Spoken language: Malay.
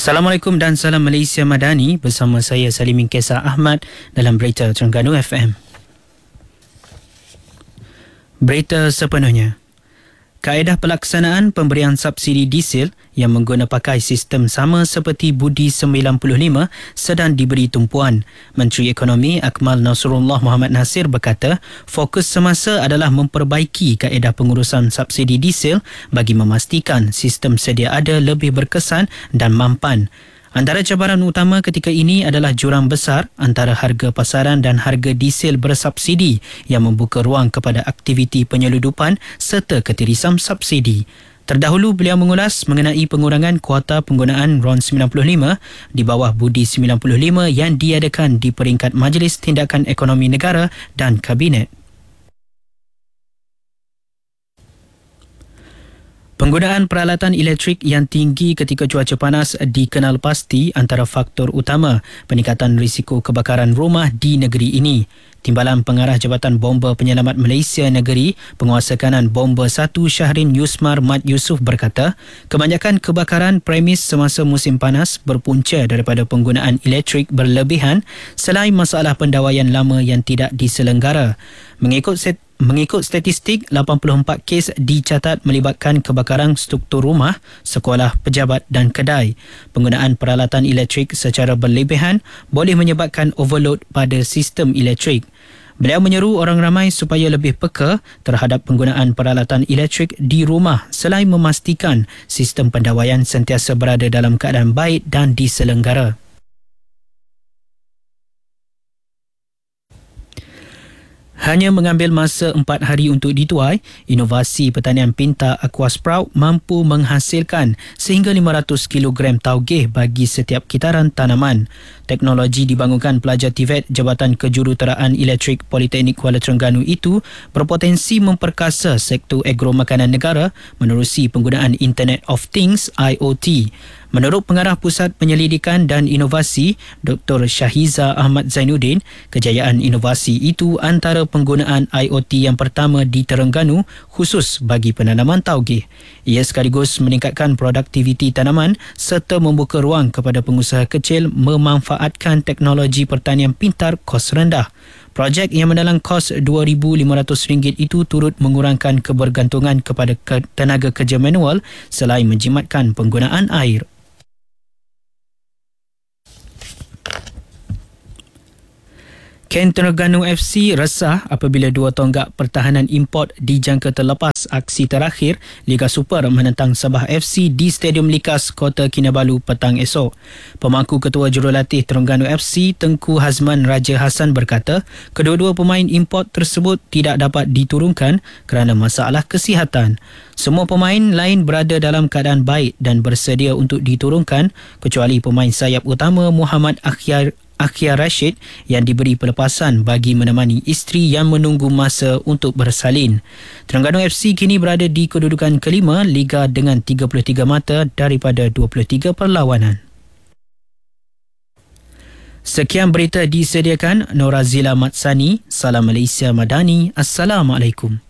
Assalamualaikum dan salam Malaysia Madani, bersama saya Salimin Kesa Ahmad dalam Berita Terengganu FM. Berita sepenuhnya. Kaedah pelaksanaan pemberian subsidi diesel yang mengguna pakai sistem sama seperti Budi 95 sedang diberi tumpuan. Menteri Ekonomi Akmal Nasrullah Muhammad Nasir berkata, fokus semasa adalah memperbaiki kaedah pengurusan subsidi diesel bagi memastikan sistem sedia ada lebih berkesan dan mampan. Antara cabaran utama ketika ini adalah jurang besar antara harga pasaran dan harga diesel bersubsidi yang membuka ruang kepada aktiviti penyeludupan serta ketirisan subsidi. Terdahulu beliau mengulas mengenai pengurangan kuota penggunaan RON 95 di bawah Budi 95 yang diadakan di peringkat Majlis Tindakan Ekonomi Negara dan Kabinet. Penggunaan peralatan elektrik yang tinggi ketika cuaca panas dikenal pasti antara faktor utama peningkatan risiko kebakaran rumah di negeri ini. Timbalan Pengarah Jabatan Bomba Penyelamat Malaysia Negeri, Penguasa Kanan Bomba 1 Syahrin Yusmar Mat Yusof berkata, kebanyakan kebakaran premis semasa musim panas berpunca daripada penggunaan elektrik berlebihan selain masalah pendawaian lama yang tidak diselenggara. Mengikut statistik, 84 kes dicatat melibatkan kebakaran struktur rumah, sekolah, pejabat dan kedai. Penggunaan peralatan elektrik secara berlebihan boleh menyebabkan overload pada sistem elektrik. Beliau menyeru orang ramai supaya lebih peka terhadap penggunaan peralatan elektrik di rumah selain memastikan sistem pendawaian sentiasa berada dalam keadaan baik dan diselenggara. Hanya mengambil masa 4 hari untuk dituai, inovasi pertanian pintar Aquasprout mampu menghasilkan sehingga 500 kg taugeh bagi setiap kitaran tanaman. Teknologi dibangunkan pelajar TVET Jabatan Kejuruteraan Elektrik Politeknik Kuala Terengganu itu berpotensi memperkasa sektor agromakanan negara menerusi penggunaan Internet of Things IoT. Menurut Pengarah Pusat Penyelidikan dan Inovasi Dr. Syahiza Ahmad Zainuddin, kejayaan inovasi itu antara penggunaan IoT yang pertama di Terengganu khusus bagi penanaman taugeh. Ia sekaligus meningkatkan produktiviti tanaman serta membuka ruang kepada pengusaha kecil memanfaatkan teknologi pertanian pintar kos rendah. Projek yang mendalam kos RM2,500 itu turut mengurangkan kebergantungan kepada tenaga kerja manual selain menjimatkan penggunaan air. Ken Terengganu FC resah apabila dua tonggak pertahanan import dijangka terlepas aksi terakhir Liga Super menentang Sabah FC di Stadium Likas Kota Kinabalu petang esok. Pemangku Ketua Jurulatih Terengganu FC Tengku Hazman Raja Hassan berkata, kedua-dua pemain import tersebut tidak dapat diturunkan kerana masalah kesihatan. Semua pemain lain berada dalam keadaan baik dan bersedia untuk diturunkan kecuali pemain sayap utama Muhammad Akhir Rashid yang diberi pelepasan bagi menemani isteri yang menunggu masa untuk bersalin. Terengganu FC kini berada di kedudukan kelima Liga dengan 33 mata daripada 23 perlawanan. Sekian berita disediakan Norazila Matsani. Salam Malaysia Madani. Assalamualaikum.